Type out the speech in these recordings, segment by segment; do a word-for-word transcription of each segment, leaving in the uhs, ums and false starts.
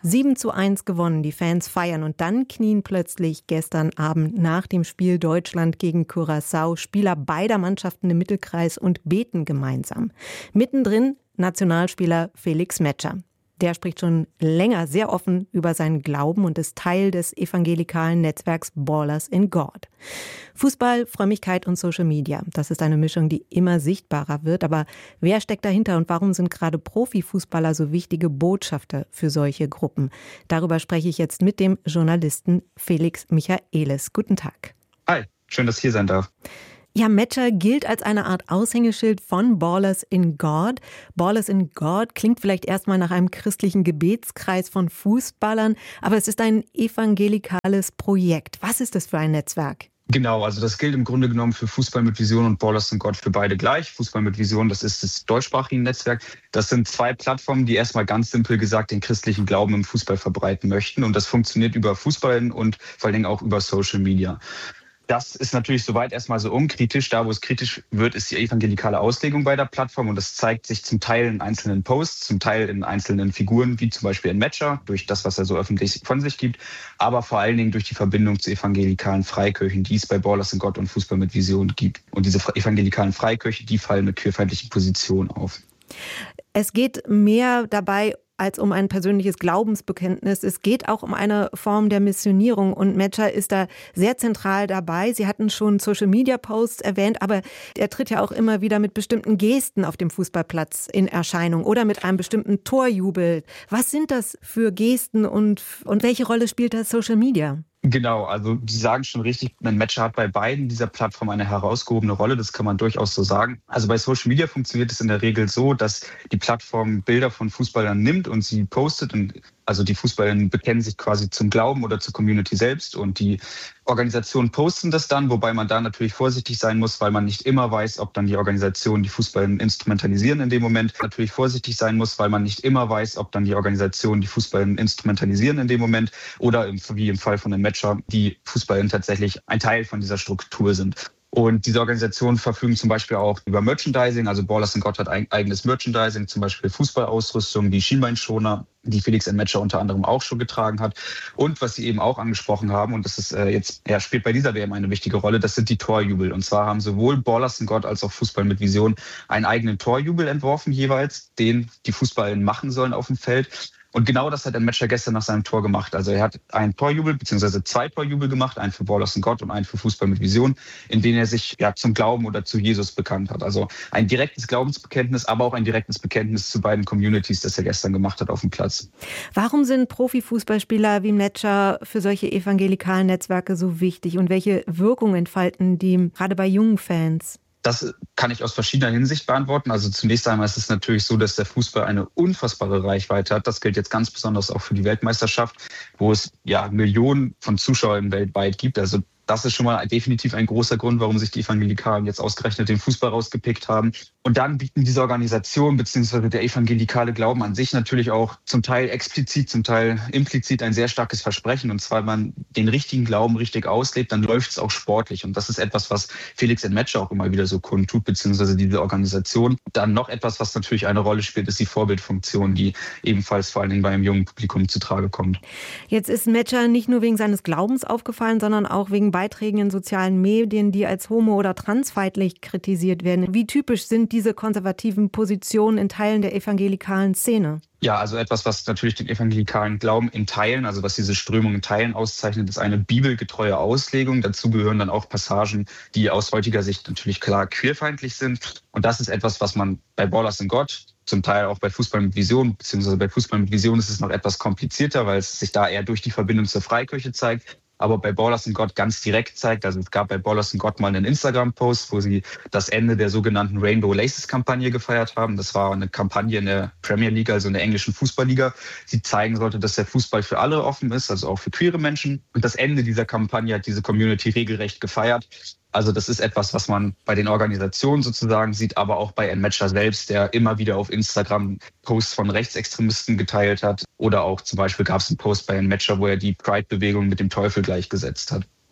sieben zu eins gewonnen, die Fans feiern und dann knien plötzlich gestern Abend nach dem Spiel Deutschland gegen Curaçao Spieler beider Mannschaften im Mittelkreis und beten gemeinsam. Mittendrin Nationalspieler Felix Metscher. Der spricht schon länger sehr offen über seinen Glauben und ist Teil des evangelikalen Netzwerks Ballers in God. Fußball, Frömmigkeit und Social Media, das ist eine Mischung, die immer sichtbarer wird. Aber wer steckt dahinter und warum sind gerade Profifußballer so wichtige Botschafter für solche Gruppen? Darüber spreche ich jetzt mit dem Journalisten Felix Michaelis. Guten Tag. Hi, schön, dass ich hier sein darf. Ja, Metscher gilt als eine Art Aushängeschild von Ballers in God. Ballers in God klingt vielleicht erstmal nach einem christlichen Gebetskreis von Fußballern, aber es ist ein evangelikales Projekt. Was ist das für ein Netzwerk? Genau, also das gilt im Grunde genommen für Fußball mit Vision und Ballers in God für beide gleich. Fußball mit Vision, das ist das deutschsprachige Netzwerk. Das sind zwei Plattformen, die erstmal ganz simpel gesagt den christlichen Glauben im Fußball verbreiten möchten. Und das funktioniert über Fußball und vor allen Dingen auch über Social Media. Das ist natürlich soweit erstmal so unkritisch. Da, wo es kritisch wird, ist die evangelikale Auslegung bei der Plattform. Und das zeigt sich zum Teil in einzelnen Posts, zum Teil in einzelnen Figuren, wie zum Beispiel in Metscher, durch das, was er so öffentlich von sich gibt, aber vor allen Dingen durch die Verbindung zu evangelikalen Freikirchen, die es bei Ballers in God und Fußball mit Vision gibt. Und diese evangelikalen Freikirchen, die fallen mit queerfeindlichen Positionen auf. Es geht mehr dabei als um ein persönliches Glaubensbekenntnis. Es geht auch um eine Form der Missionierung und Metscher ist da sehr zentral dabei. Sie hatten schon Social-Media-Posts erwähnt, aber er tritt ja auch immer wieder mit bestimmten Gesten auf dem Fußballplatz in Erscheinung oder mit einem bestimmten Torjubel. Was sind das für Gesten und, und welche Rolle spielt das Social Media? Genau, also Sie sagen schon richtig, ein Metscher hat bei beiden dieser Plattformen eine herausgehobene Rolle, das kann man durchaus so sagen. Also bei Social Media funktioniert es in der Regel so, dass die Plattform Bilder von Fußballern nimmt und sie postet. Und also die Fußballer bekennen sich quasi zum Glauben oder zur Community selbst und die Organisationen posten das dann, wobei man da natürlich vorsichtig sein muss, weil man nicht immer weiß, ob dann die Organisationen die Fußballer instrumentalisieren in dem Moment. Natürlich vorsichtig sein muss, weil man nicht immer weiß, ob dann die Organisationen die Fußballer instrumentalisieren in dem Moment oder wie im Fall von den Metscher, die Fußballer tatsächlich ein Teil von dieser Struktur sind. Und diese Organisationen verfügen zum Beispiel auch über Merchandising. Also Ballers in God hat ein eigenes Merchandising, zum Beispiel Fußballausrüstung, die Schienbeinschoner, die Felix Metscher unter anderem auch schon getragen hat. Und was Sie eben auch angesprochen haben, und das ist äh, jetzt ja, spielt bei dieser W M eine wichtige Rolle, das sind die Torjubel. Und zwar haben sowohl Ballers in God als auch Fußball mit Vision einen eigenen Torjubel entworfen jeweils, den die Fußballer machen sollen auf dem Feld. Und genau das hat der Metscher gestern nach seinem Tor gemacht. Also er hat einen Torjubel bzw. zwei Torjubel gemacht, einen für Ballers in God und einen für Fußball mit Vision, in denen er sich ja zum Glauben oder zu Jesus bekannt hat. Also ein direktes Glaubensbekenntnis, aber auch ein direktes Bekenntnis zu beiden Communities, das er gestern gemacht hat auf dem Platz. Warum sind Profifußballspieler wie Metscher für solche evangelikalen Netzwerke so wichtig und welche Wirkung entfalten die gerade bei jungen Fans? Das kann ich aus verschiedener Hinsicht beantworten. Also zunächst einmal ist es natürlich so, dass der Fußball eine unfassbare Reichweite hat. Das gilt jetzt ganz besonders auch für die Weltmeisterschaft, wo es ja Millionen von Zuschauern weltweit gibt. Also das ist schon mal definitiv ein großer Grund, warum sich die Evangelikalen jetzt ausgerechnet den Fußball rausgepickt haben. Und dann bieten diese Organisationen bzw. der evangelikale Glauben an sich natürlich auch zum Teil explizit, zum Teil implizit ein sehr starkes Versprechen. Und zwar, wenn man den richtigen Glauben richtig auslebt, dann läuft es auch sportlich. Und das ist etwas, was Felix Metscher auch immer wieder so kundtut, beziehungsweise diese Organisation. Dann noch etwas, was natürlich eine Rolle spielt, ist die Vorbildfunktion, die ebenfalls vor allen Dingen bei einem jungen Publikum zutage kommt. Jetzt ist Metscher nicht nur wegen seines Glaubens aufgefallen, sondern auch wegen Beiträgen in sozialen Medien, die als homo- oder transfeindlich kritisiert werden. Wie typisch sind diese konservativen Positionen in Teilen der evangelikalen Szene? Ja, also etwas, was natürlich den evangelikalen Glauben in Teilen, also was diese Strömung in Teilen auszeichnet, ist eine bibelgetreue Auslegung. Dazu gehören dann auch Passagen, die aus heutiger Sicht natürlich klar queerfeindlich sind. Und das ist etwas, was man bei Ballers in God, zum Teil auch bei Fußball mit Vision, beziehungsweise bei Fußball mit Vision ist es noch etwas komplizierter, weil es sich da eher durch die Verbindung zur Freikirche zeigt. Aber bei Ballers in God ganz direkt zeigt. Also es gab bei Ballers in God mal einen Instagram-Post, wo sie das Ende der sogenannten Rainbow Laces-Kampagne gefeiert haben. Das war eine Kampagne in der Premier League, also in der englischen Fußballliga. Sie zeigen sollte, dass der Fußball für alle offen ist, also auch für queere Menschen. Und das Ende dieser Kampagne hat diese Community regelrecht gefeiert. Also das ist etwas, was man bei den Organisationen sozusagen sieht, aber auch bei Metscher selbst, der immer wieder auf Instagram Posts von Rechtsextremisten geteilt hat. Oder auch zum Beispiel gab es einen Post bei Metscher, wo er die Pride-Bewegung mit dem Teufel gleichgesetzt hat.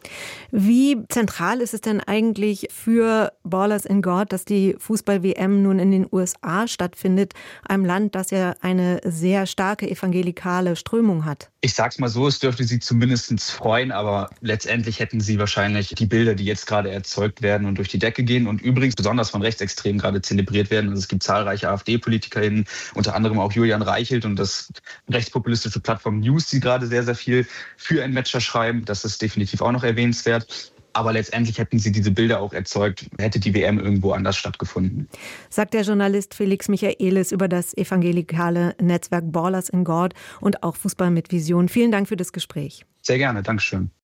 Wie zentral ist es denn eigentlich für Ballers in God, dass die Fußball-W M nun in den U S A stattfindet, einem Land, das ja eine sehr starke evangelikale Strömung hat? Ich sag's mal so, es dürfte sie zumindest freuen, aber letztendlich hätten sie wahrscheinlich die Bilder, die jetzt gerade erzeugt werden und durch die Decke gehen und übrigens besonders von Rechtsextremen gerade zelebriert werden. Also es gibt zahlreiche AfD-PolitikerInnen, unter anderem auch Julian Reichelt und das rechtspopulistische Plattform News, die gerade sehr, sehr viel für ein Matcher schreiben. Das ist definitiv auch noch erwähnenswert. Aber letztendlich hätten sie diese Bilder auch erzeugt, hätte die W M irgendwo anders stattgefunden. Sagt der Journalist Felix Michaelis über das evangelikale Netzwerk Ballers in God und auch Fußball mit Vision. Vielen Dank für das Gespräch. Sehr gerne, Dankeschön.